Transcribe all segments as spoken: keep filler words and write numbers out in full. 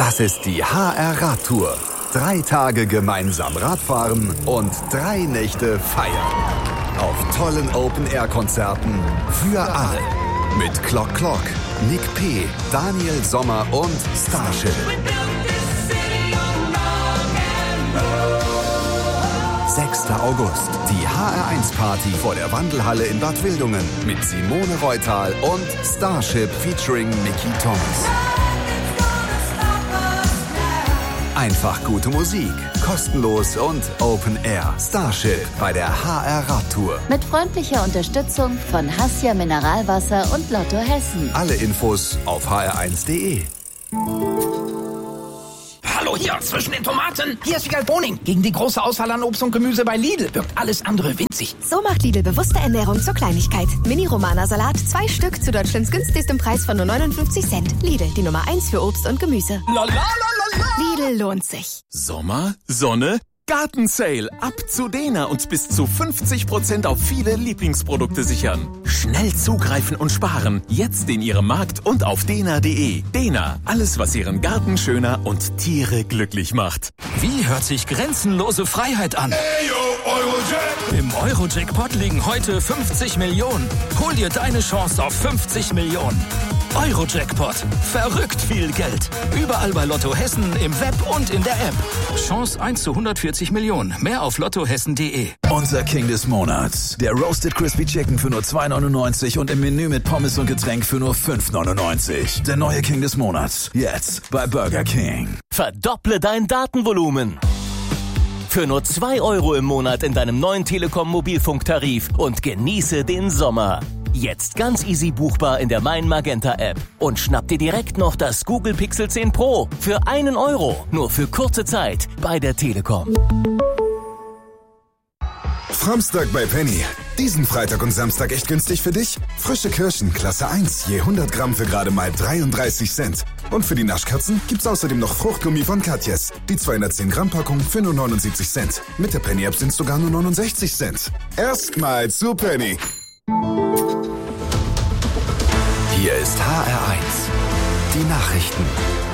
Das ist die H R Radtour. Drei Tage gemeinsam Radfahren und drei Nächte feiern. Auf tollen Open-Air-Konzerten für alle. Mit Clock Clock, Nick P., Daniel Sommer und Starship. sechster August, die H R eins Party vor der Wandelhalle in Bad Wildungen mit Simone Reutal und Starship featuring Nicky Thomas. Einfach gute Musik, kostenlos und Open Air. Starship bei der H R Radtour. Mit freundlicher Unterstützung von Hassia Mineralwasser und Lotto Hessen. Alle Infos auf h r eins punkt d e. Hallo hier, zwischen den Tomaten. Hier ist Wiegald Boning. Gegen die große Auswahl an Obst und Gemüse bei Lidl wirkt alles andere winzig. So macht Lidl bewusste Ernährung zur Kleinigkeit. Mini-Romana-Salat, zwei Stück zu Deutschlands günstigstem Preis von nur neunundfünfzig Cent. Lidl, die Nummer eins für Obst und Gemüse. La, la, la, la, la. Lidl lohnt sich. Sommer, Sonne, Gartensale. Ab zu Dena und bis zu fünfzig Prozent auf viele Lieblingsprodukte sichern. Schnell zugreifen und sparen. Jetzt in Ihrem Markt und auf dena punkt de. Dena, alles was Ihren Garten schöner und Tiere glücklich macht. Wie hört sich grenzenlose Freiheit an? Ayo, Eurojack. Im Eurojackpot liegen heute fünfzig Millionen. Hol dir deine Chance auf fünfzig Millionen. Eurojackpot. Verrückt viel Geld. Überall bei Lotto Hessen, im Web und in der App. Chance eins zu hundertvierzig Millionen. Mehr auf lottohessen punkt de. Unser King des Monats. Der Roasted Crispy Chicken für nur zwei neunundneunzig und im Menü mit Pommes und Getränk für nur fünf neunundneunzig. Der neue King des Monats. Jetzt bei Burger King. Verdopple dein Datenvolumen. Für nur zwei Euro im Monat in deinem neuen Telekom-Mobilfunktarif und genieße den Sommer. Jetzt ganz easy buchbar in der Mein Magenta App. Und schnapp dir direkt noch das Google Pixel zehn Pro für einen Euro. Nur für kurze Zeit bei der Telekom. Samstag bei Penny. Diesen Freitag und Samstag echt günstig für dich? Frische Kirschen, Klasse eins, je hundert Gramm für gerade mal dreiunddreißig Cent. Und für die Naschkatzen gibt's außerdem noch Fruchtgummi von Katjes. Die zweihundertzehn Gramm Packung für nur neunundsiebzig Cent. Mit der Penny App sind's sogar nur neunundsechzig Cent. Erstmal zu Penny. Hier ist H R eins. Die Nachrichten.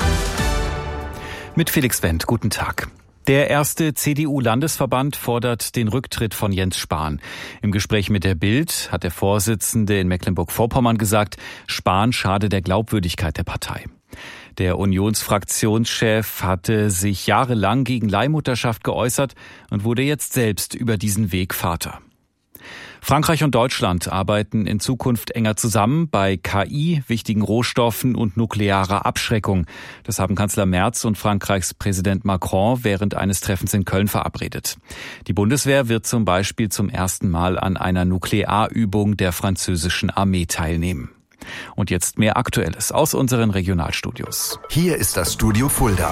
Mit Felix Wendt. Guten Tag. Der erste C D U-Landesverband fordert den Rücktritt von Jens Spahn. Im Gespräch mit der Bild hat der Vorsitzende in Mecklenburg-Vorpommern gesagt, Spahn schade der Glaubwürdigkeit der Partei. Der Unionsfraktionschef hatte sich jahrelang gegen Leihmutterschaft geäußert und wurde jetzt selbst über diesen Weg Vater. Frankreich und Deutschland arbeiten in Zukunft enger zusammen bei K I, wichtigen Rohstoffen und nuklearer Abschreckung. Das haben Kanzler Merz und Frankreichs Präsident Macron während eines Treffens in Köln verabredet. Die Bundeswehr wird zum Beispiel zum ersten Mal an einer Nuklearübung der französischen Armee teilnehmen. Und jetzt mehr Aktuelles aus unseren Regionalstudios. Hier ist das Studio Fulda.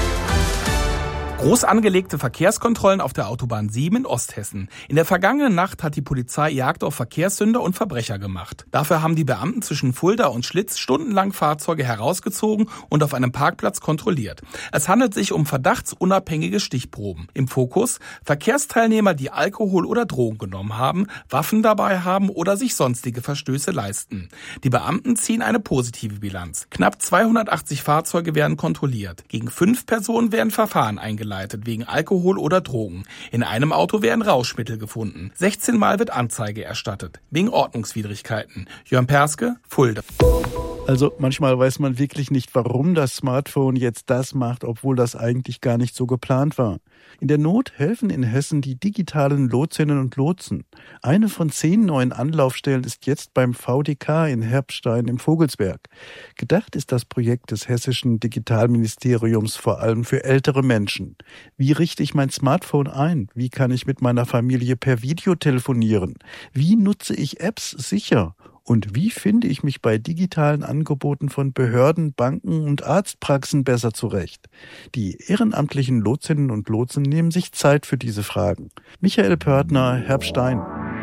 Groß angelegte Verkehrskontrollen auf der Autobahn sieben in Osthessen. In der vergangenen Nacht hat die Polizei Jagd auf Verkehrssünder und Verbrecher gemacht. Dafür haben die Beamten zwischen Fulda und Schlitz stundenlang Fahrzeuge herausgezogen und auf einem Parkplatz kontrolliert. Es handelt sich um verdachtsunabhängige Stichproben. Im Fokus Verkehrsteilnehmer, die Alkohol oder Drogen genommen haben, Waffen dabei haben oder sich sonstige Verstöße leisten. Die Beamten ziehen eine positive Bilanz. Knapp zweihundertachtzig Fahrzeuge werden kontrolliert. Gegen fünf Personen werden Verfahren eingeleitet. Wegen Alkohol oder Drogen. In einem Auto werden Rauschmittel gefunden. sechzehn Mal wird Anzeige erstattet. Wegen Ordnungswidrigkeiten. Jörn Perske, Fulda. Also manchmal weiß man wirklich nicht, warum das Smartphone jetzt das macht, obwohl das eigentlich gar nicht so geplant war. In der Not helfen in Hessen die digitalen Lotsinnen und Lotsen. Eine von zehn neuen Anlaufstellen ist jetzt beim V D K in Herbstein im Vogelsberg. Gedacht ist das Projekt des hessischen Digitalministeriums vor allem für ältere Menschen. Wie richte ich mein Smartphone ein? Wie kann ich mit meiner Familie per Video telefonieren? Wie nutze ich Apps sicher? Und wie finde ich mich bei digitalen Angeboten von Behörden, Banken und Arztpraxen besser zurecht? Die ehrenamtlichen Lotsinnen und Lotsen nehmen sich Zeit für diese Fragen. Michael Pörtner, Herbstein.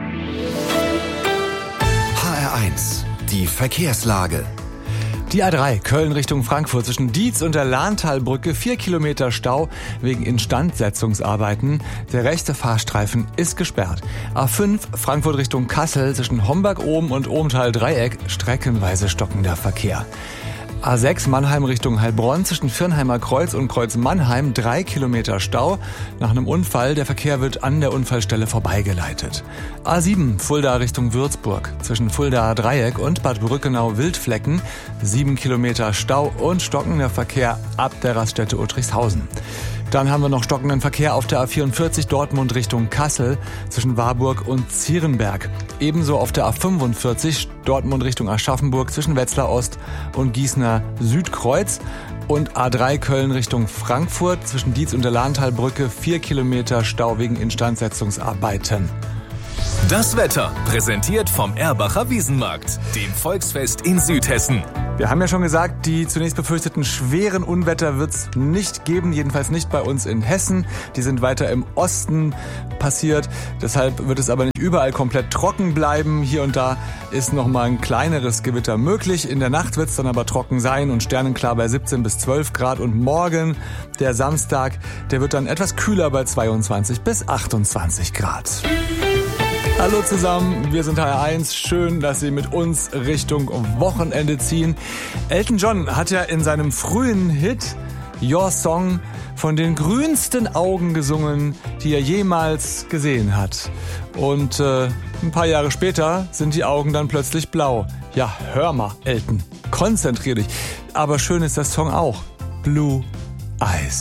H R eins, die Verkehrslage. Die A drei Köln Richtung Frankfurt zwischen Dietz und der Lahntalbrücke vier Kilometer Stau wegen Instandsetzungsarbeiten. Der rechte Fahrstreifen ist gesperrt. A fünf Frankfurt Richtung Kassel zwischen Homberg oben und Ohmtal Dreieck streckenweise stockender Verkehr. A sechs Mannheim Richtung Heilbronn zwischen Firnheimer Kreuz und Kreuz Mannheim drei Kilometer Stau. Nach einem Unfall, der Verkehr wird an der Unfallstelle vorbeigeleitet. A sieben Fulda Richtung Würzburg zwischen Fuldaer Dreieck und Bad Brückenau Wildflecken sieben Kilometer Stau und stockender Verkehr ab der Raststätte Uttrichshausen. Dann haben wir noch stockenden Verkehr auf der A vierundvierzig Dortmund Richtung Kassel zwischen Warburg und Zierenberg. Ebenso auf der A fünfundvierzig Dortmund Richtung Aschaffenburg zwischen Wetzlar Ost und Gießener Südkreuz. Und A drei Köln Richtung Frankfurt zwischen Dietz und der Lahntalbrücke vier Kilometer Stau wegen Instandsetzungsarbeiten. Das Wetter, präsentiert vom Erbacher Wiesenmarkt, dem Volksfest in Südhessen. Wir haben ja schon gesagt, die zunächst befürchteten schweren Unwetter wird es nicht geben, jedenfalls nicht bei uns in Hessen. Die sind weiter im Osten passiert, deshalb wird es aber nicht überall komplett trocken bleiben. Hier und da ist noch mal ein kleineres Gewitter möglich. In der Nacht wird es dann aber trocken sein und sternenklar bei siebzehn bis zwölf Grad. Und morgen, der Samstag, der wird dann etwas kühler bei zweiundzwanzig bis achtundzwanzig Grad. Hallo zusammen, wir sind H R eins. Schön, dass Sie mit uns Richtung Wochenende ziehen. Elton John hat ja in seinem frühen Hit Your Song von den grünsten Augen gesungen, die er jemals gesehen hat. Und äh, ein paar Jahre später sind die Augen dann plötzlich blau. Ja, hör mal, Elton, konzentrier dich. Aber schön ist der Song auch. Blue Eyes.